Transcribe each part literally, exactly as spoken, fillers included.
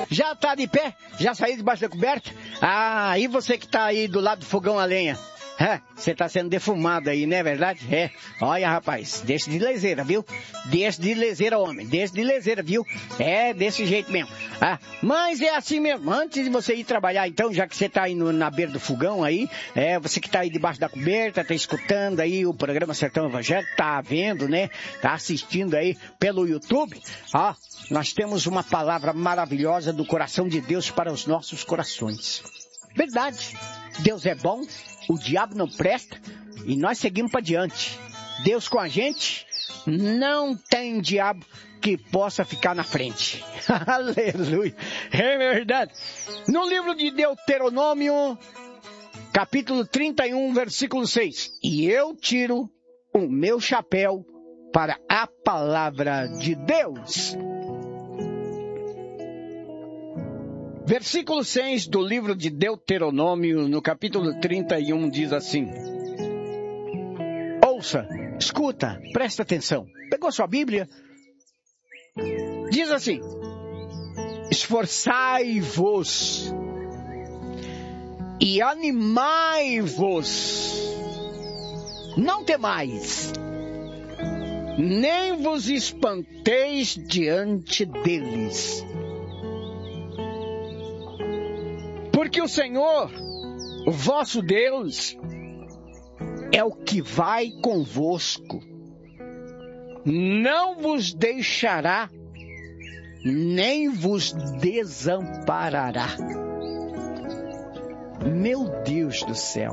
Já tá de pé? Já saiu debaixo da coberta? Ah, e você que tá aí do lado do fogão a lenha? É, você tá sendo defumado aí, não é verdade? É. Olha, rapaz, deixa de leseira, viu? Deixa de leseira, homem. Deixa de leseira, viu? É desse jeito mesmo. Ah, mas é assim mesmo. Antes de você ir trabalhar, então, já que você tá aí no, na beira do fogão aí, é, você que tá aí debaixo da coberta, tá escutando aí o programa Sertão Evangélico, tá vendo, né? Tá assistindo aí pelo YouTube. Ó, nós temos uma palavra maravilhosa do coração de Deus para os nossos corações. Verdade. Deus é bom. O diabo não presta e nós seguimos para diante. Deus com a gente, não tem diabo que possa ficar na frente. Aleluia. É verdade. No livro de Deuteronômio, capítulo trinta e um, versículo seis. E eu tiro o meu chapéu para a palavra de Deus. Versículo seis do livro de Deuteronômio, no capítulo trinta e um, diz assim. Ouça, escuta, presta atenção. Pegou sua Bíblia? Diz assim. Esforçai-vos e animai-vos. Não temais, nem vos espanteis diante deles. Porque o Senhor, o vosso Deus, é o que vai convosco. Não vos deixará, nem vos desamparará. Meu Deus do céu.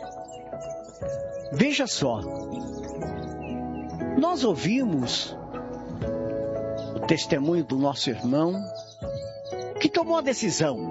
Veja só. Nós ouvimos o testemunho do nosso irmão que tomou a decisão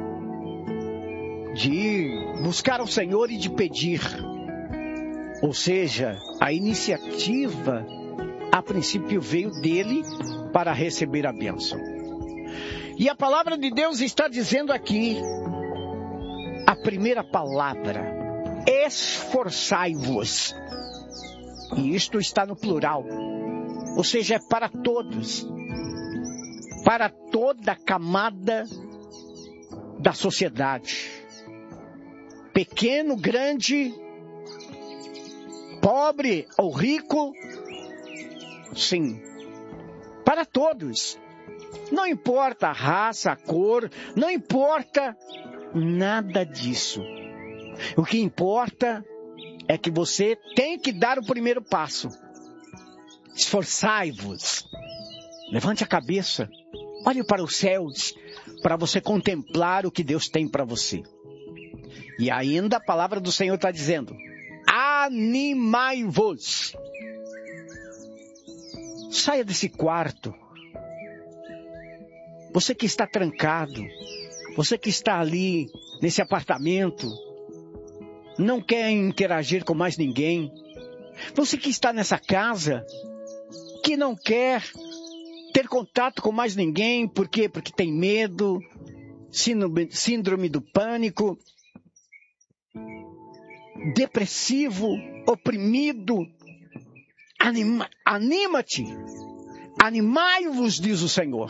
de ir buscar ao Senhor e de pedir. Ou seja, a iniciativa, a princípio, veio dele para receber a bênção. E a palavra de Deus está dizendo aqui, a primeira palavra, esforçai-vos. E isto está no plural. Ou seja, é para todos. Para toda a camada da sociedade. Pequeno, grande, pobre ou rico, sim, para todos. Não importa a raça, a cor, não importa nada disso. O que importa é que você tem que dar o primeiro passo. Esforçai-vos. Levante a cabeça, olhe para os céus, para você contemplar o que Deus tem para você. E ainda a palavra do Senhor está dizendo, animai-vos. Saia desse quarto. Você que está trancado, você que está ali nesse apartamento, não quer interagir com mais ninguém. Você que está nessa casa, que não quer ter contato com mais ninguém, por quê? Porque tem medo, síndrome, síndrome do pânico, depressivo, oprimido. Anima, anima-te, animai-vos, diz o Senhor.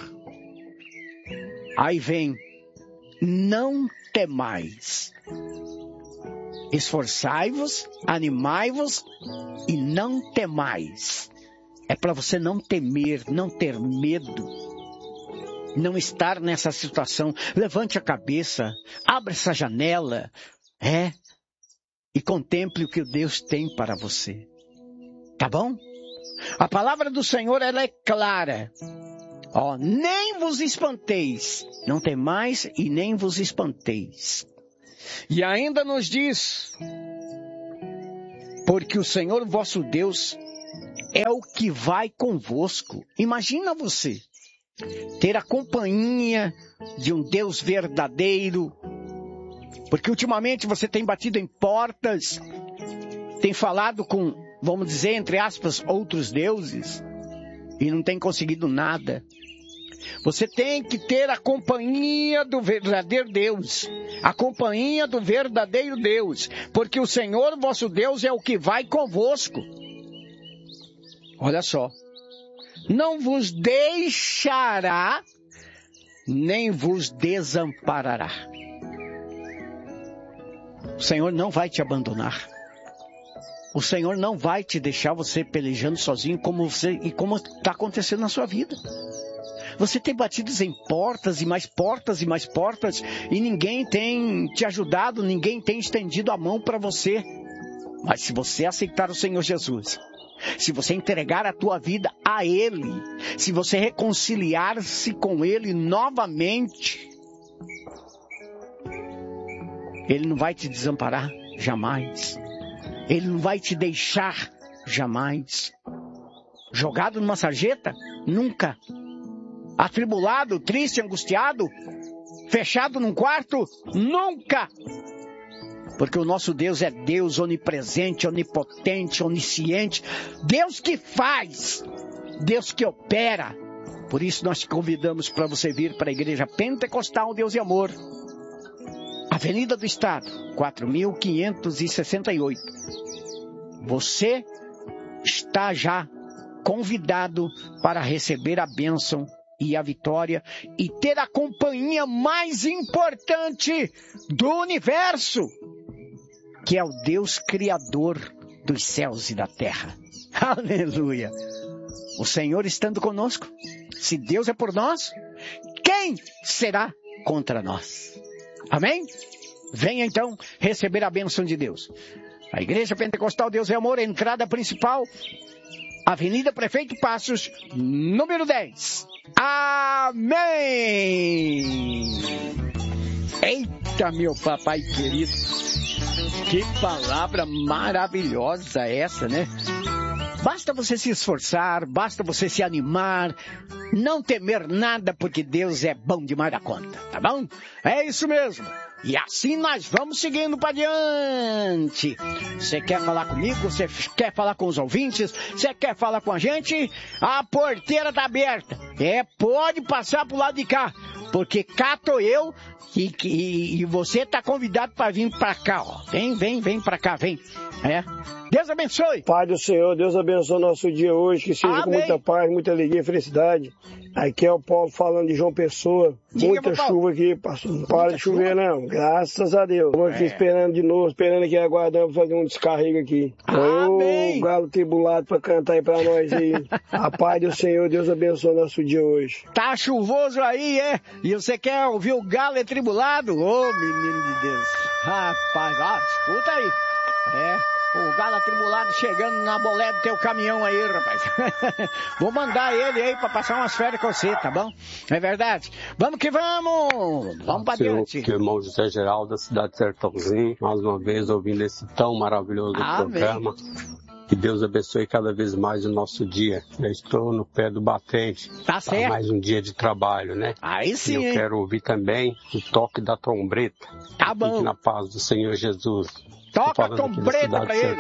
Aí vem, não temais. Esforçai-vos, animai-vos e não temais. É para você não temer, não ter medo, não estar nessa situação. Levante a cabeça, abra essa janela, é, e contemple o que Deus tem para você. Tá bom? A palavra do Senhor, ela é clara. Ó, nem vos espanteis, não temais e nem vos espanteis. E ainda nos diz, porque o Senhor vosso Deus é o que vai convosco. Imagina você ter a companhia de um Deus verdadeiro, porque ultimamente você tem batido em portas, tem falado com, vamos dizer, entre aspas, outros deuses, e não tem conseguido nada. Você tem que ter a companhia do verdadeiro Deus, a companhia do verdadeiro Deus, porque o Senhor vosso Deus é o que vai convosco. Olha só, não vos deixará, nem vos desamparará. O Senhor não vai te abandonar. O Senhor não vai te deixar você pelejando sozinho como você, e como está acontecendo na sua vida. Você tem batido em portas e mais portas e mais portas e ninguém tem te ajudado, ninguém tem estendido a mão para você. Mas se você aceitar o Senhor Jesus, se você entregar a tua vida a Ele, se você reconciliar-se com Ele novamente, Ele não vai te desamparar jamais. Ele não vai te deixar jamais. Jogado numa sarjeta? Nunca. Atribulado, triste, angustiado, fechado num quarto? Nunca! Porque o nosso Deus é Deus onipresente, onipotente, onisciente, Deus que faz, Deus que opera. Por isso nós te convidamos para você vir para a Igreja Pentecostal Deus e Amor, Avenida do Estado, quatro mil quinhentos e sessenta e oito. Você está já convidado para receber a bênção e a vitória e ter a companhia mais importante do universo, que é o Deus Criador dos céus e da terra. Aleluia! O Senhor estando conosco, se Deus é por nós, quem será contra nós? Amém? Venha então receber a bênção de Deus. A Igreja Pentecostal Deus é Amor, entrada principal, Avenida Prefeito Passos, número dez. Amém! Eita, meu papai querido, que palavra maravilhosa essa, né? Basta você se esforçar, basta você se animar, não temer nada, porque Deus é bom demais da conta, tá bom? É isso mesmo. E assim nós vamos seguindo para diante. Você quer falar comigo? Você quer falar com os ouvintes? Você quer falar com a gente? A porteira tá aberta. É, pode passar pro lado de cá, porque cá tô eu e, e, e você tá convidado para vir para cá, ó. Vem, vem, vem para cá, vem. É. Deus abençoe. Pai do Senhor, Deus abençoe o nosso dia hoje, que seja Amém. Com muita paz, muita alegria e felicidade. Aqui é o Paulo falando de João Pessoa. Diga, muita chuva aqui, pastor. Não para de chover, não. Graças a Deus. Estamos aqui é. esperando de novo, esperando aqui, aguardando para fazer um descarrego aqui. Amém. O galo tribulado para cantar aí para nós aí. A paz do Senhor, Deus abençoe o nosso dia hoje. Tá chuvoso aí, é? E você quer ouvir o galo tribulado? Ô, oh, menino de Deus. Rapaz, ó, escuta aí. É. O galo atribulado chegando na bolé do teu caminhão aí, rapaz. Vou mandar ele aí pra passar umas férias com você, tá bom? É verdade? Vamos que vamos! Vamos pra diante. Aqui, irmão José Geraldo, da cidade de Sertãozinho, mais uma vez ouvindo esse tão maravilhoso Amém. Programa. Que Deus abençoe cada vez mais o nosso dia. Eu estou no pé do batente. Tá certo. Mais um dia de trabalho, né? Aí sim. E eu hein? quero ouvir também o toque da trombeta. Tá bom. Fique na paz do Senhor Jesus. Toca a trombreta pra ele.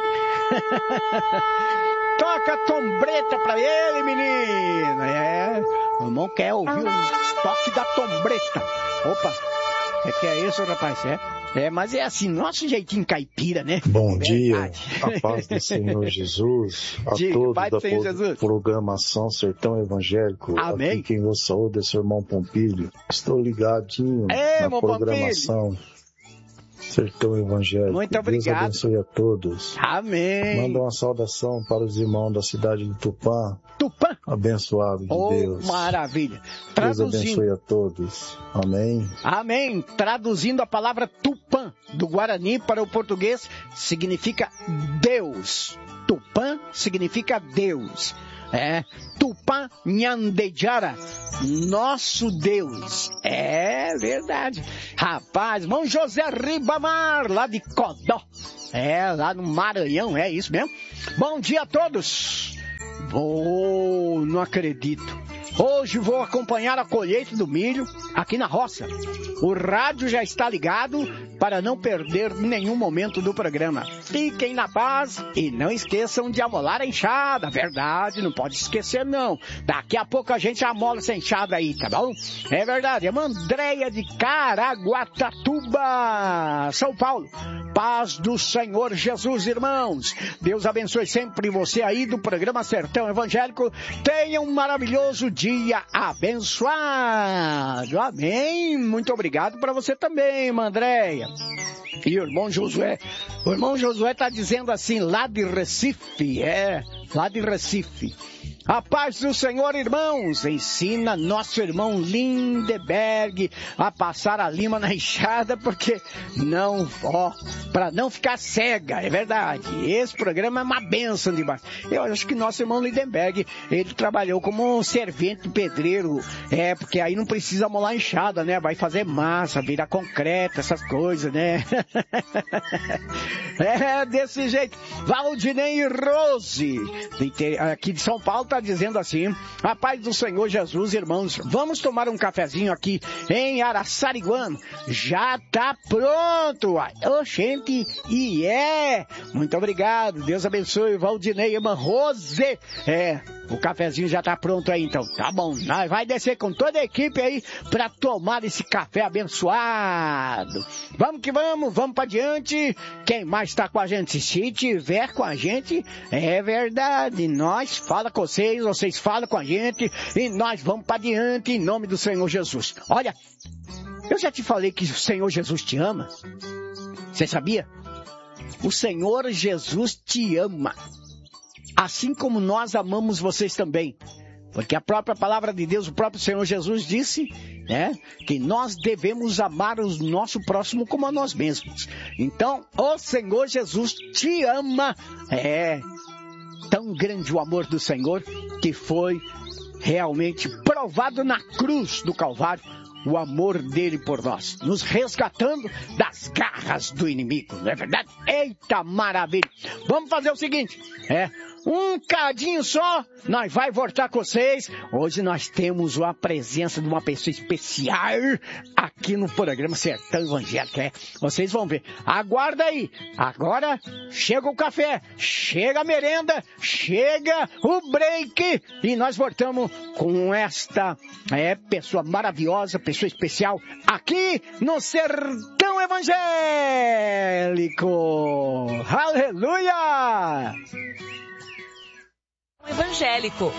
Toca a trombreta pra ele, menino. É, o irmão quer ouvir o toque da trombreta. Opa, é que é isso, rapaz? É, é, mas é assim, nosso jeitinho caipira, né? Bom dia, a paz do Senhor Jesus, a Diga, todos da pro, Jesus. Programação Sertão Evangélico. Amém. Aqui quem vos saúde é seu irmão Pompílio. Estou ligadinho Ei, na programação. Pompílio. Sertão Evangélico. Muito obrigado. Deus abençoe a todos. Amém. Manda uma saudação para os irmãos da cidade de Tupã. Tupã. Abençoado de oh, Deus. Maravilha. Deus abençoe a todos. Amém. Amém. Traduzindo a palavra Tupã do Guarani para o português, significa Deus. Tupã significa Deus. É, Tupã Nhandejara, nosso Deus. É verdade. Rapaz, irmão José Ribamar, lá de Codó. É, lá no Maranhão, é isso mesmo. Bom dia a todos. Oh, não acredito. Hoje vou acompanhar a colheita do milho aqui na roça. O rádio já está ligado para não perder nenhum momento do programa. Fiquem na paz e não esqueçam de amolar a enxada. Verdade, não pode esquecer não. Daqui a pouco a gente amola essa enxada aí, tá bom? É verdade, é uma Andréia de Caraguatatuba, São Paulo. Paz do Senhor Jesus, irmãos. Deus abençoe sempre você aí do programa Sertão Evangélico. Tenha um maravilhoso dia. dia abençoado. Amém. Muito obrigado para você também, irmã Andréia. E o irmão Josué, o irmão Josué está dizendo assim, lá de Recife, é, lá de Recife. A paz do Senhor, irmãos, ensina nosso irmão Lindeberg a passar a lima na enxada, porque não, ó, para não ficar cega, é verdade. Esse programa é uma bênção demais. Eu acho que nosso irmão Lindeberg, ele trabalhou como um servente pedreiro, é, porque aí não precisa molar enxada, né? Vai fazer massa, virar concreto, essas coisas, né? É, desse jeito. Valdinei Rose, aqui de São Paulo, tá dizendo assim, a paz do Senhor Jesus, irmãos, vamos tomar um cafezinho aqui em Araçariguama, já tá pronto, ô gente, e é, muito obrigado, Deus abençoe, Valdinei, irmã Rose, é, o cafezinho já tá pronto aí, então, tá bom, nós vai descer com toda a equipe aí pra tomar esse café abençoado, vamos que vamos, vamos pra diante, quem mais tá com a gente, se tiver com a gente, é verdade, nós fala com vocês, vocês falam com a gente e nós vamos para diante em nome do Senhor Jesus. Olha, eu já te falei que o Senhor Jesus te ama. Você sabia? O Senhor Jesus te ama. Assim como nós amamos vocês também. Porque a própria palavra de Deus, o próprio Senhor Jesus disse, né, que nós devemos amar o nosso próximo como a nós mesmos. Então, o Senhor Jesus te ama. É... Tão grande o amor do Senhor que foi realmente provado na cruz do Calvário, o amor dele por nós, nos resgatando das garras do inimigo, não é verdade? Eita maravilha! Vamos fazer o seguinte, é, um cadinho só, nós vai voltar com vocês. Hoje nós temos a presença de uma pessoa especial aqui no programa Sertão Evangélico, é? Vocês vão ver. Aguarda aí. Agora chega o café, chega a merenda, chega o break e nós voltamos com esta é, pessoa maravilhosa, pessoa especial aqui no Sertão Evangélico. Aleluia! Evangélico.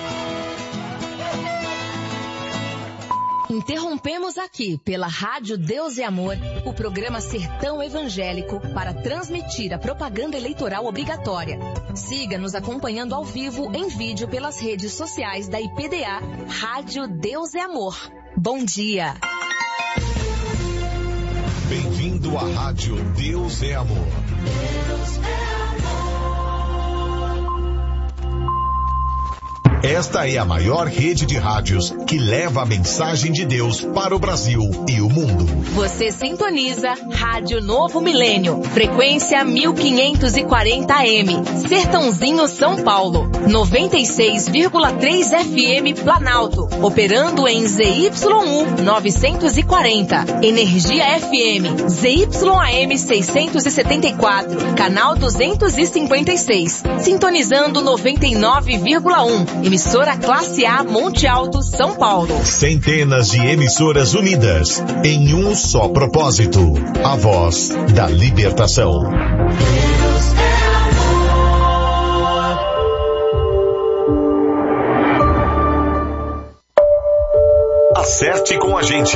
Interrompemos aqui pela Rádio Deus e Amor o programa Sertão Evangélico para transmitir a propaganda eleitoral obrigatória. Siga nos acompanhando ao vivo em vídeo pelas redes sociais da I P D A Rádio Deus e Amor. Bom dia. Bem-vindo à Rádio Deus é Amor. Deus é amor. Esta é a maior rede de rádios que leva a mensagem de Deus para o Brasil e o mundo. Você sintoniza Rádio Novo Milênio, frequência mil quinhentos e quarenta A M, Sertãozinho, São Paulo, noventa e seis vírgula três F M Planalto, operando em Z Y um novecentos e quarenta, Energia F M, Z Y A M seiscentos e setenta e quatro, canal duzentos e cinquenta e seis, sintonizando noventa e nove vírgula um, emissora Classe A Monte Alto, São Paulo. Centenas de emissoras unidas em um só propósito, a voz da libertação. Deus é amor. Acerte com a gente.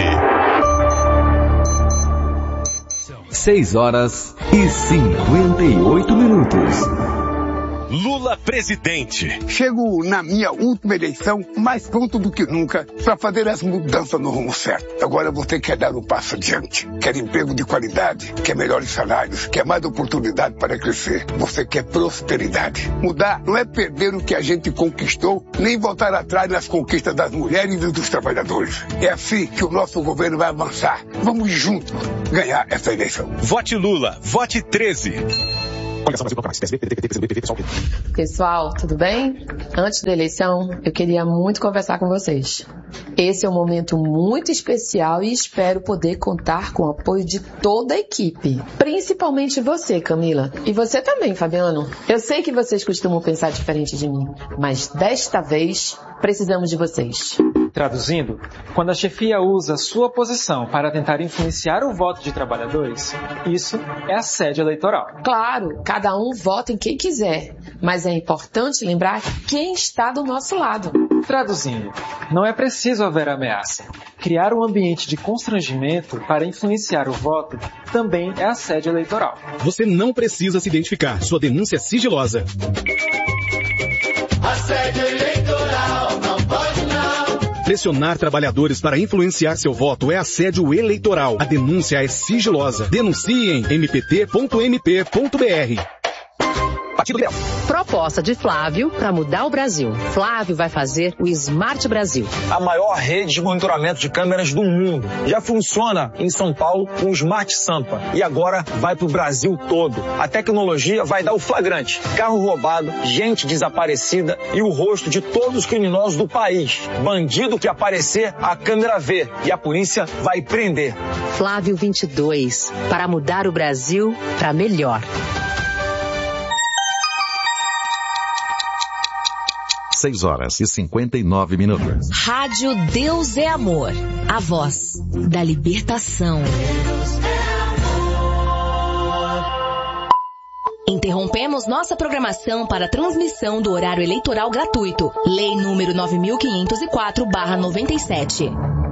Seis horas e cinquenta e oito minutos. Lula presidente. Chego na minha última eleição mais pronto do que nunca para fazer as mudanças no rumo certo. Agora você quer dar um passo adiante, quer emprego de qualidade, quer melhores salários, quer mais oportunidade para crescer. Você quer prosperidade. Mudar não é perder o que a gente conquistou, nem voltar atrás nas conquistas das mulheres e dos trabalhadores. É assim que o nosso governo vai avançar. Vamos juntos ganhar essa eleição. Vote Lula, vote treze. Pessoal, tudo bem? Antes da eleição, eu queria muito conversar com vocês. Esse é um momento muito especial e espero poder contar com o apoio de toda a equipe. Principalmente você, Camila. E você também, Fabiano. Eu sei que vocês costumam pensar diferente de mim, mas desta vez precisamos de vocês. Traduzindo, quando a chefia usa sua posição para tentar influenciar o voto de trabalhadores, isso é assédio eleitoral. Claro, cada um vota em quem quiser, mas é importante lembrar quem está do nosso lado. Traduzindo, não é preciso haver ameaça. Criar um ambiente de constrangimento para influenciar o voto também é assédio eleitoral. Você não precisa se identificar. Sua denúncia é sigilosa. Assédio eleitoral, não pode não. Pressionar trabalhadores para influenciar seu voto é assédio eleitoral. A denúncia é sigilosa. Denuncie em m p t ponto m p ponto b r. Partido Liberal. Proposta de Flávio para mudar o Brasil. Flávio vai fazer o Smart Brasil. A maior rede de monitoramento de câmeras do mundo. Já funciona em São Paulo com o Smart Sampa. E agora vai para o Brasil todo. A tecnologia vai dar o flagrante. Carro roubado, gente desaparecida e o rosto de todos os criminosos do país. Bandido que aparecer, a câmera vê. E a polícia vai prender. Flávio vinte e dois. Para mudar o Brasil para melhor. seis horas e cinquenta e nove minutos. Rádio Deus é Amor. A voz da libertação. Interrompemos nossa programação para transmissão do horário eleitoral gratuito. Lei número nove mil quinhentos e quatro barra noventa e sete.